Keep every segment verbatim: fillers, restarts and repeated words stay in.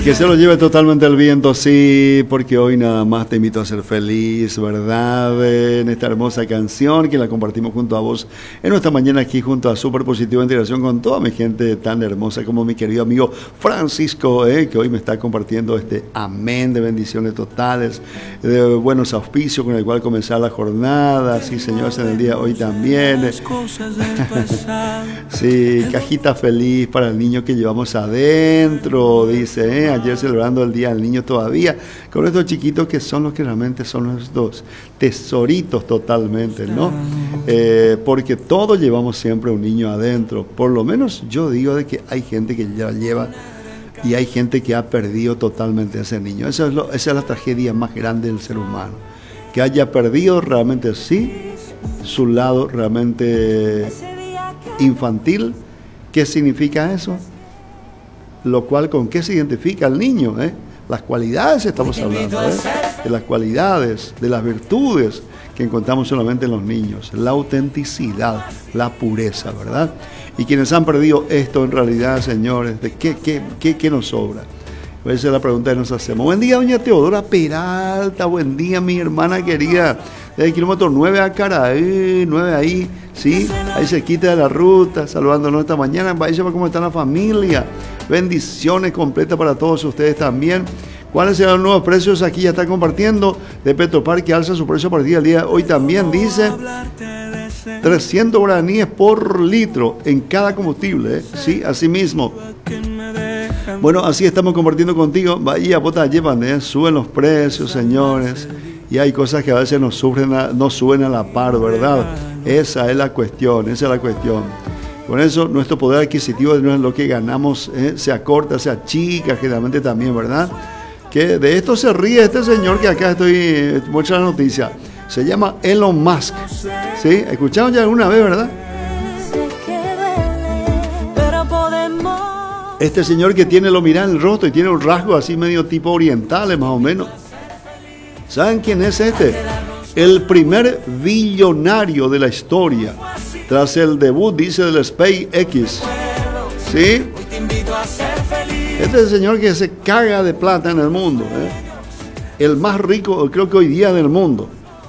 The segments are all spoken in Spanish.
Que se lo lleve totalmente el viento, sí, porque hoy nada más te invito a ser feliz, ¿verdad? En esta hermosa canción que la compartimos junto a vos en nuestra mañana aquí junto a Super Positivo Integración con toda mi gente tan hermosa como mi querido amigo Francisco, eh, que hoy me está compartiendo este amén de bendiciones totales, de buenos auspicios con el cual comenzar la jornada, sí señores, en el día de hoy también. Sí, cajita feliz para el niño que llevamos adentro, dice, eh. Ayer celebrando el Día del Niño todavía, con estos chiquitos que son los que realmente son nuestros tesoritos totalmente, ¿no? Eh, porque todos llevamos siempre un niño adentro, por lo menos yo digo de que hay gente que ya lleva y hay gente que ha perdido totalmente a ese niño. Esa es, lo, esa es la tragedia más grande del ser humano, que haya perdido realmente sí, su lado realmente infantil. ¿Qué significa eso? Lo cual, ¿con qué se identifica el niño? ¿Eh? Las cualidades estamos hablando, ¿eh? De las cualidades, de las virtudes que encontramos solamente en los niños, la autenticidad, la pureza, ¿verdad? Y quienes han perdido esto en realidad, señores, ¿de qué, qué, qué, qué nos sobra? Esa es la pregunta que nos hacemos. Buen día, doña Teodora Peralta, buen día, mi hermana querida, del kilómetro nueve a Caraí, nueve ahí, sí, ahí se quita de la ruta, saludándonos esta mañana. Vaya, ¿cómo está la familia? Bendiciones completas para todos ustedes también. ¿Cuáles serán los nuevos precios? Aquí ya está compartiendo de Petropar, que alza su precio a partir del día de hoy también. Dice trescientos guaraníes por litro en cada combustible, ¿eh? Sí, así mismo. Bueno, así estamos compartiendo contigo. Vaya, bota, llevan, ¿eh? Suben los precios, señores. Y hay cosas que a veces nos, sufren a, nos suben a la par, ¿verdad? Esa es la cuestión, esa es la cuestión. Con eso nuestro poder adquisitivo no es lo que ganamos, eh, se acorta, se achica generalmente también, ¿verdad? Que de esto se ríe este señor que acá estoy eh, muestra la noticia. Se llama Elon Musk. ¿Sí? ¿Escucharon ya alguna vez, verdad? Este señor que tiene, lo mira en el rostro y tiene un rasgo así medio tipo orientales más o menos. ¿Saben quién es este? El primer billonario de la historia. Tras el debut, dice, del SpaceX. ¿Sí? Este es el señor que se caga de plata en el mundo, ¿eh? El más rico, creo que hoy día, del mundo.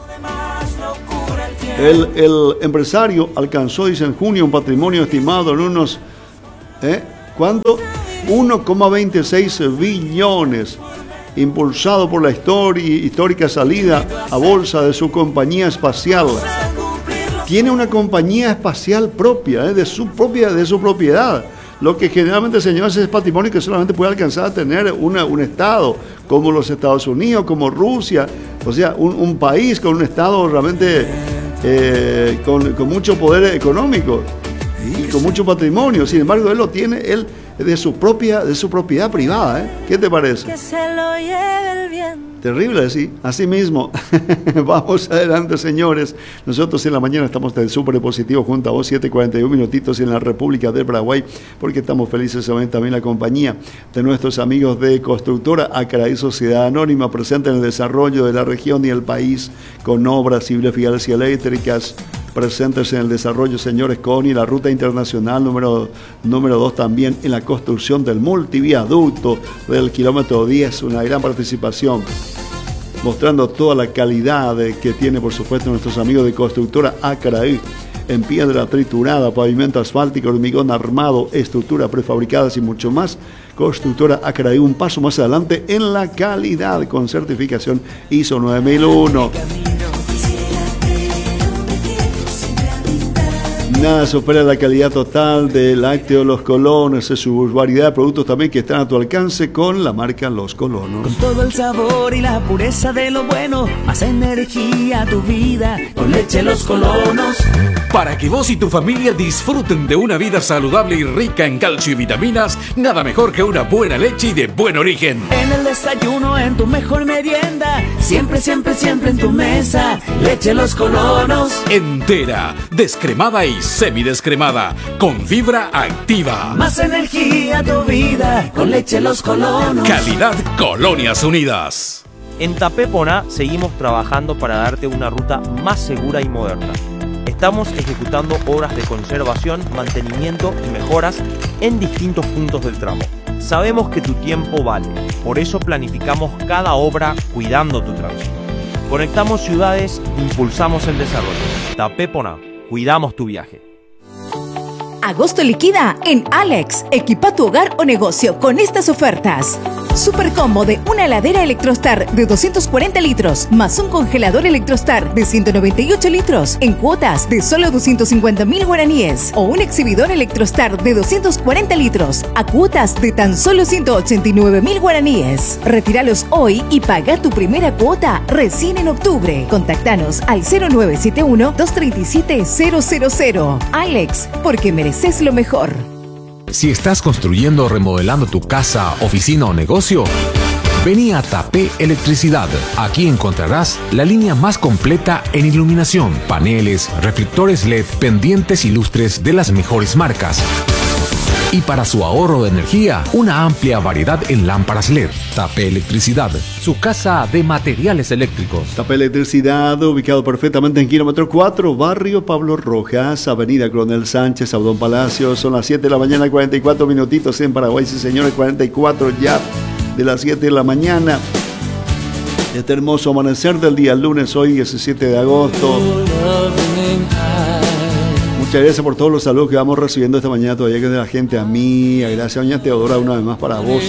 El, el empresario alcanzó, dice, en junio un patrimonio estimado en unos... ¿eh? ¿Cuánto? uno coma veintiséis billones. Impulsado por la histori- histórica salida a bolsa de su compañía espacial. Tiene una compañía espacial propia, ¿eh? de, su propia, de su propiedad. Lo que generalmente, señores, es patrimonio que solamente puede alcanzar a tener una, un Estado, como los Estados Unidos, como Rusia. O sea, un, un país con un Estado realmente eh, con, con mucho poder económico y con mucho patrimonio. Sin embargo, él lo tiene, él de su propia, de su propiedad privada, ¿eh? ¿Qué te parece? Que se lo lleve el viento. Terrible, sí. Así mismo. Vamos adelante, señores. Nosotros en la mañana estamos de Súper Positivo junto a vos, siete cuarenta y uno minutitos en la República del Paraguay, porque estamos felices de ver también la compañía de nuestros amigos de Constructora Acaraí Sociedad Anónima, presente en el desarrollo de la región y el país con obras civiles, fiables y eléctricas. Presentes en el desarrollo, señores, con y la ruta internacional número, número dos también en la construcción del multiviaducto del kilómetro diez, una gran participación, mostrando toda la calidad de, que tiene, por supuesto, nuestros amigos de Constructora Acaraí, en piedra triturada, pavimento asfáltico, hormigón armado, estructura prefabricadas y mucho más. Constructora Acaraí, un paso más adelante en la calidad, con certificación I S O nueve mil uno. Nada supera la calidad total de lácteos Los Colonos, es su variedad de productos también que están a tu alcance con la marca Los Colonos. Con todo el sabor y la pureza de lo bueno, más energía a tu vida, con leche Los Colonos. Para que vos y tu familia disfruten de una vida saludable y rica en calcio y vitaminas, nada mejor que una buena leche y de buen origen. En el desayuno, en tu mejor merienda, siempre, siempre, siempre en tu mesa, leche Los Colonos. Entera, descremada y semidescremada, con fibra activa. Más energía a tu vida, con leche Los Colonos. Calidad Colonias Unidas. En Tapepona seguimos trabajando para darte una ruta más segura y moderna. Estamos ejecutando obras de conservación, mantenimiento y mejoras en distintos puntos del tramo. Sabemos que tu tiempo vale, por eso planificamos cada obra cuidando tu tránsito. Conectamos ciudades, impulsamos el desarrollo. Tapepona, cuidamos tu viaje. Agosto liquida en Alex. Equipa tu hogar o negocio con estas ofertas. Super combo de una heladera Electrostar de doscientos cuarenta litros más un congelador Electrostar de ciento noventa y ocho litros en cuotas de solo doscientos cincuenta mil guaraníes o un exhibidor Electrostar de doscientos cuarenta litros a cuotas de tan solo ciento ochenta y nueve mil guaraníes. Retíralos hoy y paga tu primera cuota recién en octubre. Contáctanos al cero nueve siete uno, dos tres siete, cero cero cero. Alex, porque mereces lo mejor. Si estás construyendo o remodelando tu casa, oficina o negocio, vení a Tapé Electricidad. Aquí encontrarás la línea más completa en iluminación, paneles, reflectores L E D, pendientes y lustres de las mejores marcas. Y para su ahorro de energía, una amplia variedad en lámparas L E D. Tapé Electricidad, su casa de materiales eléctricos. Tapé Electricidad, ubicado perfectamente en kilómetro cuatro, barrio Pablo Rojas, avenida Coronel Sánchez, Abdón Palacio. Son las siete de la mañana, cuarenta y cuatro minutitos en Paraguay, sí señores, cuarenta y cuatro ya de las siete de la mañana. Este hermoso amanecer del día lunes, hoy diecisiete de agosto. Muchas gracias por todos los saludos que vamos recibiendo esta mañana todavía, que es de la gente a mí. Gracias, doña Teodora, una vez más para vos.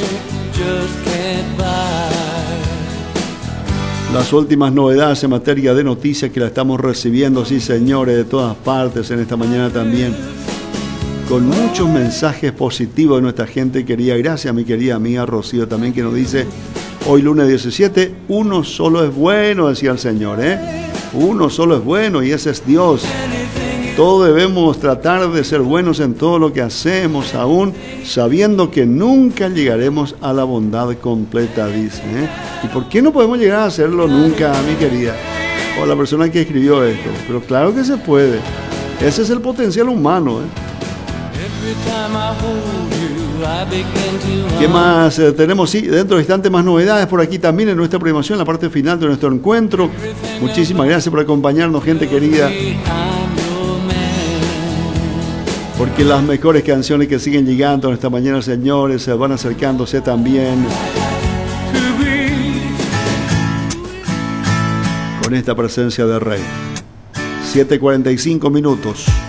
Las últimas novedades en materia de noticias que la estamos recibiendo, sí señores, de todas partes en esta mañana también. Con muchos mensajes positivos de nuestra gente querida. Gracias a mi querida amiga Rocío también, que nos dice, hoy lunes diecisiete, uno solo es bueno, decía el Señor, ¿eh? Uno solo es bueno y ese es Dios. Todos debemos tratar de ser buenos en todo lo que hacemos, aún sabiendo que nunca llegaremos a la bondad completa, dice. ¿eh? ¿Y por qué no podemos llegar a hacerlo nunca, mi querida? O la persona que escribió esto. Pero claro que se puede. Ese es el potencial humano. ¿eh? ¿Qué más eh, tenemos? Sí, dentro de instantes más novedades por aquí también en nuestra programación, en la parte final de nuestro encuentro. Muchísimas gracias por acompañarnos, gente querida. Porque las mejores canciones que siguen llegando en esta mañana, señores, se van acercándose también con esta presencia de Rey. siete cuarenta y cinco minutos.